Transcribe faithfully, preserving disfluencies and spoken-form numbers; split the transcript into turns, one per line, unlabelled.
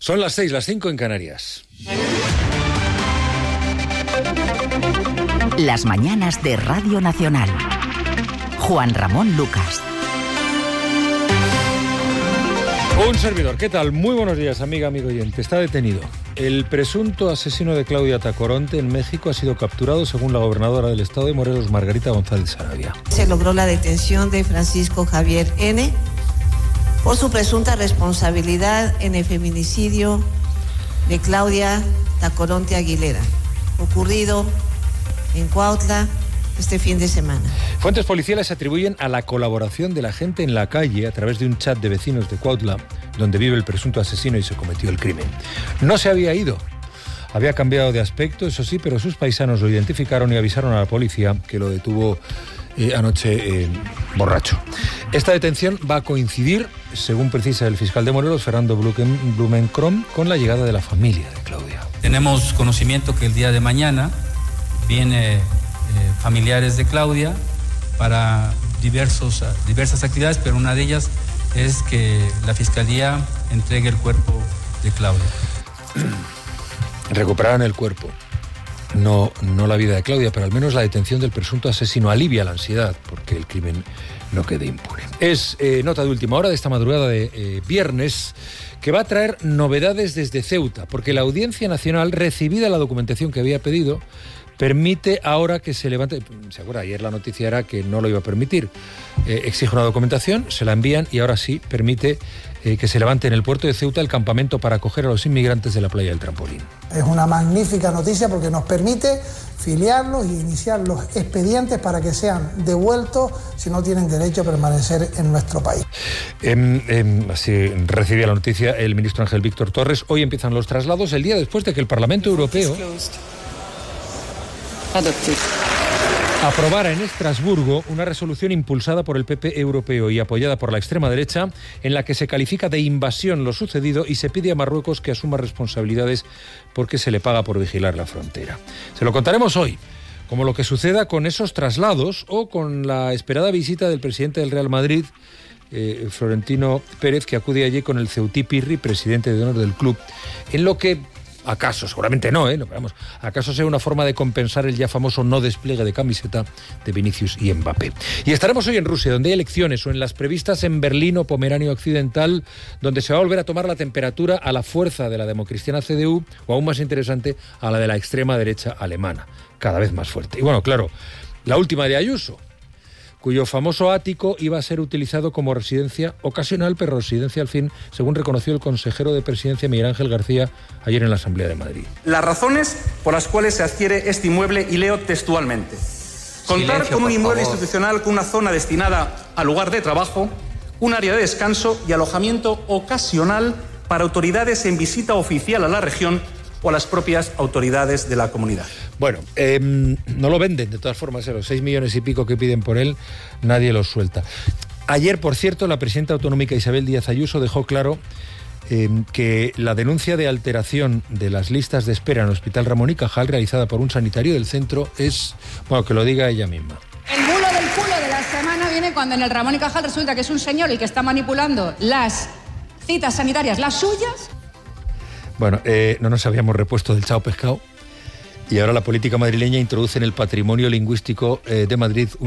Son las seis, las cinco en Canarias.
Las mañanas de Radio Nacional. Juan Ramón Lucas.
Un servidor, ¿qué tal? Muy buenos días, amiga, amigo oyente. Está detenido. El presunto asesino de Claudia Tacoronte en México ha sido capturado, según la gobernadora del estado de Morelos, Margarita González Saravia.
Se logró la detención de Francisco Javier N. por su presunta responsabilidad en el feminicidio de Claudia Tacoronte Aguilera, ocurrido en Cuautla este fin de semana.
Fuentes policiales atribuyen a la colaboración de la gente en la calle a través de un chat de vecinos de Cuautla, donde vive el presunto asesino y se cometió el crimen. No se había ido. Había cambiado de aspecto, eso sí, pero sus paisanos lo identificaron y avisaron a la policía, que lo detuvo eh, anoche eh, borracho. Esta detención va a coincidir, según precisa el fiscal de Morelos, Fernando Blumenkron, con la llegada de la familia de Claudia.
Tenemos conocimiento que el día de mañana viene eh, familiares de Claudia para diversos, diversas actividades, pero una de ellas es que la Fiscalía entregue el cuerpo de Claudia.
Recuperarán el cuerpo. No, no la vida de Claudia, pero al menos la detención del presunto asesino alivia la ansiedad, porque el crimen no quede impune. Es eh, nota de última hora de esta madrugada de eh, viernes, que va a traer novedades desde Ceuta, porque la Audiencia Nacional, recibida la documentación que había pedido, permite ahora que se levante. ¿Se acuerda? Ayer la noticia era que no lo iba a permitir. Eh, exige una documentación, se la envían y ahora sí permite eh, que se levante en el puerto de Ceuta el campamento para acoger a los inmigrantes de la playa del Trampolín.
Es una magnífica noticia porque nos permite filiarlos y iniciar los expedientes para que sean devueltos si no tienen derecho a permanecer en nuestro país.
Eh, eh, así recibía la noticia el ministro Ángel Víctor Torres. Hoy empiezan los traslados, el día después de que el Parlamento Europeo aprobara en Estrasburgo una resolución impulsada por el P P europeo y apoyada por la extrema derecha, en la que se califica de invasión lo sucedido y se pide a Marruecos que asuma responsabilidades porque se le paga por vigilar la frontera. Se lo contaremos hoy, como lo que suceda con esos traslados o con la esperada visita del presidente del Real Madrid, eh, Florentino Pérez, que acude allí con el Ceutí Pirri, presidente de honor del club, en lo que acaso, seguramente no, ¿eh? Vamos, acaso sea una forma de compensar el ya famoso no despliegue de camiseta de Vinicius y Mbappé. Y estaremos hoy en Rusia, donde hay elecciones, o en las previstas en Berlín o Pomerania Occidental, donde se va a volver a tomar la temperatura a la fuerza de la democristiana C D U, o aún más interesante, a la de la extrema derecha alemana, cada vez más fuerte. Y bueno, claro, la última de Ayuso, cuyo famoso ático iba a ser utilizado como residencia ocasional, pero residencia al fin, según reconoció el consejero de Presidencia Miguel Ángel García ayer en la Asamblea de Madrid.
Las razones por las cuales se adquiere este inmueble, y leo textualmente: contar
Silencio,
con un inmueble
favor.
institucional con una zona destinada al lugar de trabajo, un área de descanso y alojamiento ocasional para autoridades en visita oficial a la región o a las propias autoridades de la comunidad.
Bueno, eh, no lo venden, de todas formas, ¿eh? Los seis millones y pico que piden por él, nadie los suelta. Ayer, por cierto, la presidenta autonómica Isabel Díaz Ayuso dejó claro eh, que la denuncia de alteración de las listas de espera en el Hospital Ramón y Cajal, realizada por un sanitario del centro, es, bueno, que lo diga ella misma.
El bulo del culo de la semana viene cuando en el Ramón y Cajal resulta que es un señor el que está manipulando las citas sanitarias, las suyas.
Bueno, eh, no nos habíamos repuesto del chao pescado y ahora la política madrileña introduce en el patrimonio lingüístico eh, de Madrid una